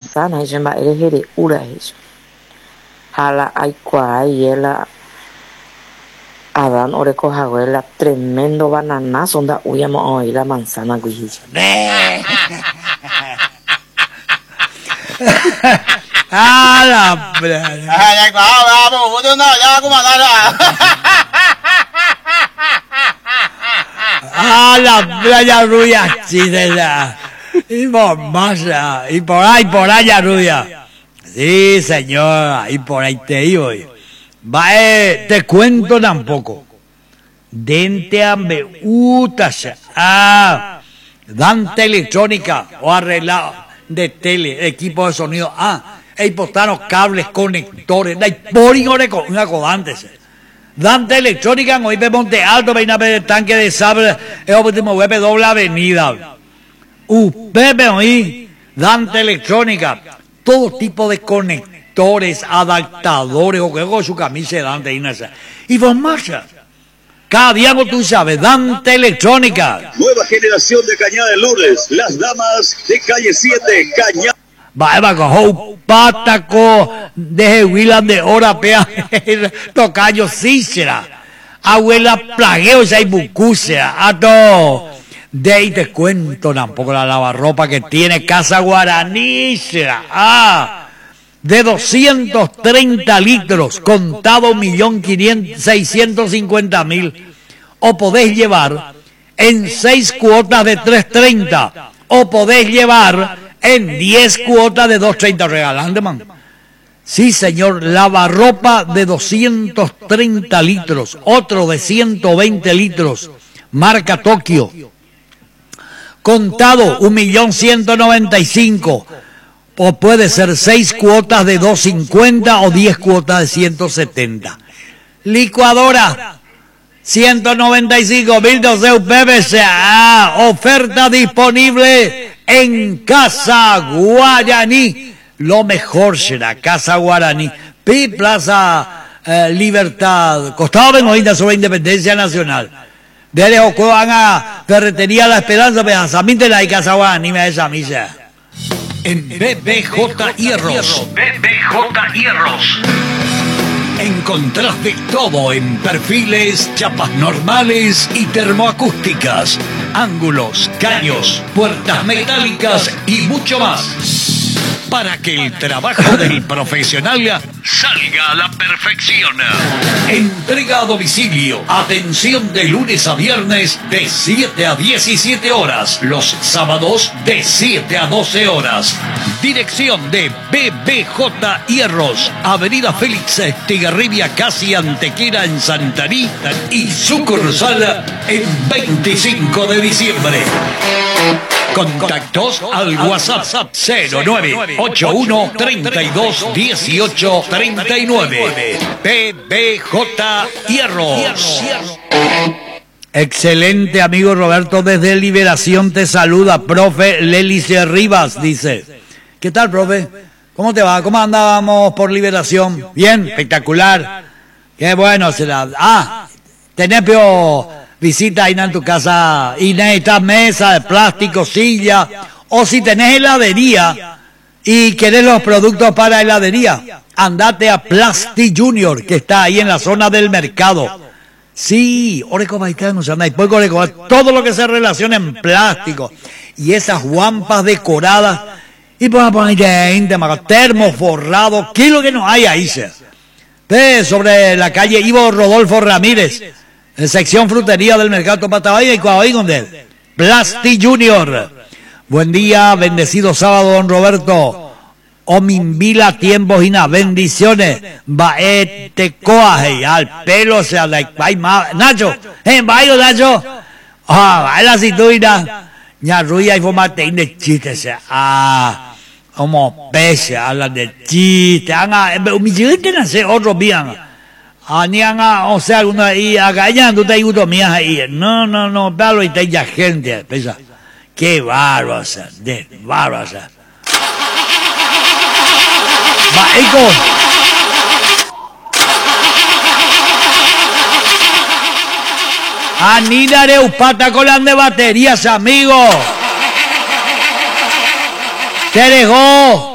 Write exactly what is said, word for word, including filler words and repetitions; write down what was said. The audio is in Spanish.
manzana y va eres de ura eso. Jala hay cuay la Adán oreco jaguela tremendo bananazo onda uyamo hoy la manzana guijicha. Ah, la playa. Ah, ya va, va, vos no, ya como nada. Ah, la playa rubia chilena. Y por más, y por ahí, por allá rubia. Sí, señora, y por ahí te digo. Va, eh, te cuento tampoco. Dente ambe utasha. Ah, Dante electrónica o arreglado de tele, equipo de sonido. Ah, hay postanos cables, conectores, hay poringore con una codantes. Dante electrónica, no hay Monte Alto, veina de tanque de sable, es último web doble avenida. U Pepe hoy, Dante electrónica, todo tipo de conectores, adaptadores, o que con su camisa de Dante y nasa. Y vos marcha. Cada día tú sabes, Dante electrónica. Nueva generación de Cañada de Lourdes, las damas de calle siete, Cañada. Va, va, cojo, pátaco, de Willan de hora, pea, tocayo, sísera, abuela, plagueo, y bucúsea, a todo. De ahí te cuento tampoco la lavarropa que tiene Casa Guaraní, ah, de doscientos treinta litros, contado un millón seiscientos cincuenta mil, o podés llevar en seis cuotas de tres treinta, o podés llevar en diez cuotas de dos treinta, regalando, man. Sí, señor, lavarropa de doscientos treinta litros, otro de ciento veinte litros, marca Tokio, contado un millón ciento noventa y cinco, o puede ser seis cuotas de dos cincuenta o diez cuotas de ciento setenta. Licuadora, ciento noventa y cinco mil doce P V C, ah, oferta disponible en Casa Guaraní. Lo mejor será Casa Guaraní, Pi Plaza eh, Libertad, costado Benoíta sobre Independencia Nacional. Desde Ocoana, Ferretería La Esperanza, Pedazamín de la Casa Guaraní, me esa misa. En B B J Hierros, B B J Hierros, encontrás de todo en perfiles, chapas normales y termoacústicas, ángulos, caños, puertas metálicas y mucho más. Para que el trabajo del profesional salga a la perfección. Entrega a domicilio. Atención de lunes a viernes de siete a diecisiete horas. Los sábados de siete a doce horas. Dirección de B B J Hierros. Avenida Félix Estigarribia, casi Antequera en Santarí. Y sucursal en veinticinco de diciembre. Contactos al WhatsApp cero nueve ocho uno treinta y dos dieciocho treinta y nueve. B B J Hierros. Excelente, amigo Roberto, desde Liberación te saluda, profe Lelice Rivas, dice. ¿Qué tal, profe? ¿Cómo te va? ¿Cómo andábamos por Liberación? Bien, espectacular. Qué bueno será. Ah, tenés peor visita ahí en tu casa y necesitas mesa de plástico, silla, o si tenés heladería y querés los productos para heladería, andate a Plasti Junior, que está ahí en la zona del mercado. Sí, oreco baitano, todo lo que se relaciona en plástico y esas guampas decoradas y pues poner termos forrados, ¿qué es lo que no hay ahí? De sobre la calle Ivo Rodolfo Ramírez, en sección frutería del mercado Patabaya y Coahuí con él. Plasti Junior. Buen día, bendecido sábado, don Roberto. Ominvila tiempos y na bendiciones. Baete coaje al pelo se la Nacho, eh, vaya Nacho. Ah, baila si tú ira. Ya ruya y fomate de chistes. Ah, como pese hablan de chistes. Anga, mi chiste no sé otro bien. Anianga, o sea, alguna ahí, acá ya tú te ayudas mías ahí. No, no, no, pero y te ya gente, pesa. Qué bárbaro, de bárbaro. Va, eco. Anidare upata colan de baterías, amigo. Te dejó.